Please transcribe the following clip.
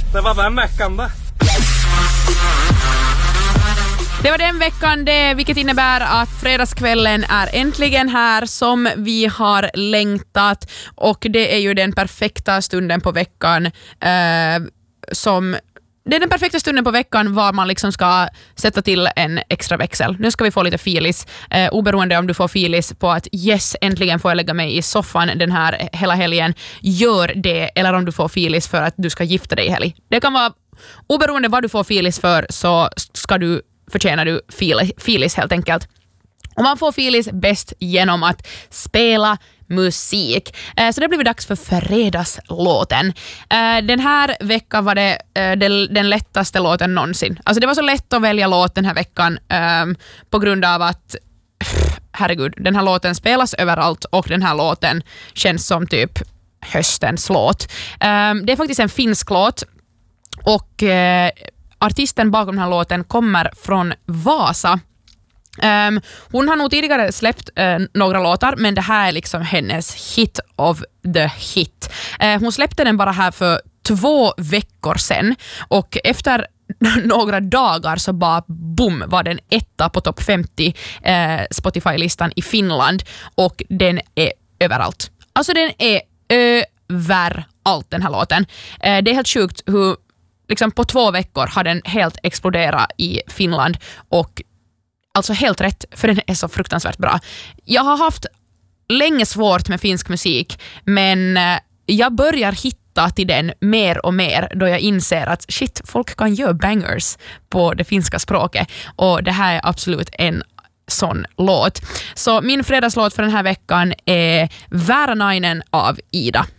Det var den veckan då. Det var den veckan det, vilket innebär att fredagskvällen är äntligen här som vi har längtat, och det är ju den perfekta stunden på veckan det är den perfekta stunden på veckan var man liksom ska sätta till en extra växel. Nu ska vi få lite filis, oberoende om du får filis på att yes, äntligen får jag lägga mig i soffan den här hela helgen, gör det, eller om du får filis för att du ska gifta dig i helg. Det kan vara, oberoende vad du får filis för så förtjänar du filis helt enkelt. Och man får filis bäst genom att spela musik. Så det blir dags för fredagslåten. Den här veckan var det den lättaste låten någonsin. Alltså det var så lätt att välja låt den här veckan på grund av att herregud, den här låten spelas överallt och den här låten känns som typ höstens låt. Det är faktiskt en finsk låt och artisten bakom den här låten kommer från Vasa. Hon har nog tidigare släppt några låtar, men det här är liksom hennes hit of the hit. Hon släppte den bara här för 2 veckor sedan, och efter några dagar så bara boom var den etta på topp 50 Spotify-listan i Finland, och den är överallt. Alltså den är överallt, den här låten. Det är helt sjukt hur liksom på 2 veckor har den helt exploderat i Finland, och alltså helt rätt, för den är så fruktansvärt bra. Jag har haft länge svårt med finsk musik, men jag börjar hitta till den mer och mer då jag inser att shit, folk kan göra bangers på det finska språket, och det här är absolut en sån låt. Så min fredagslåt för den här veckan är Vääränäinen av Ida.